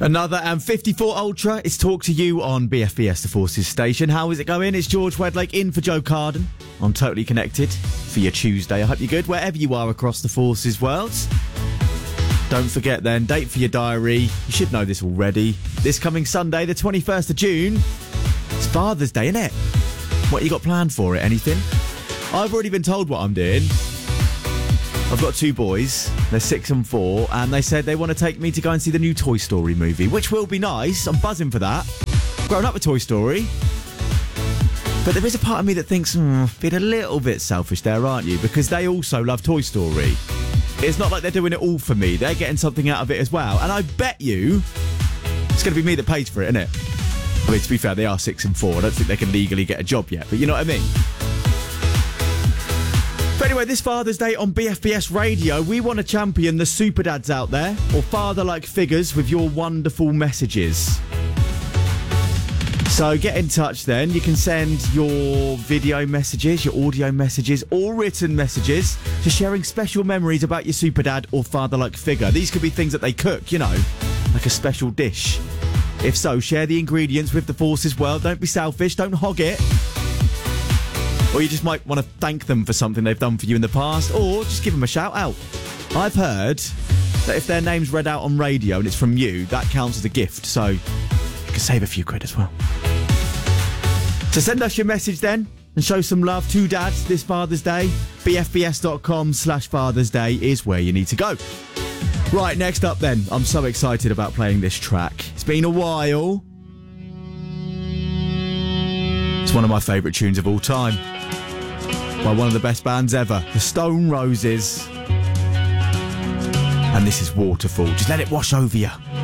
Another and 54 Ultra. It's Talk to You on BFBS, the Forces station. How is it going? It's George Wedlake in for Joe Carden on Totally Connected for your Tuesday. I hope you're good wherever you are across the Forces world. Don't forget then, date for your diary. You should know this already. This coming Sunday, the 21st of June, it's Father's Day, innit? What you got planned for it? Anything? I've already been told what I'm doing. I've got two boys, they're 6 and 4, and they said they want to take me to go and see the new Toy Story movie, which will be nice. I'm buzzing for that. Grown up with Toy Story. But there is a part of me that thinks, being a little bit selfish there, aren't you? Because they also love Toy Story. It's not like they're doing it all for me. They're getting something out of it as well. And I bet you it's going to be me that pays for it, innit? I mean, to be fair, they are 6 and 4. I don't think they can legally get a job yet, but you know what I mean? But anyway, this Father's Day on BFBS Radio, we want to champion the super dads out there, or father-like figures, with your wonderful messages. So get in touch then. You can send your video messages, your audio messages, or written messages to sharing special memories about your super dad or father-like figure. These could be things that they cook, you know, like a special dish. If so, share the ingredients with the Forces world. Don't be selfish, don't hog it. Or you just might want to thank them for something they've done for you in the past, or just give them a shout out. I've heard that if their name's read out on radio and it's from you, that counts as a gift, so you can save a few quid as well. So send us your message then and show some love to dads this Father's Day. BFBS.com/Father's Day is where you need to go. Right, next up then, I'm so excited about playing this track. It's been a while. It's one of my favourite tunes of all time. By one of the best bands ever, the Stone Roses. And this is Waterfall. Just let it wash over you.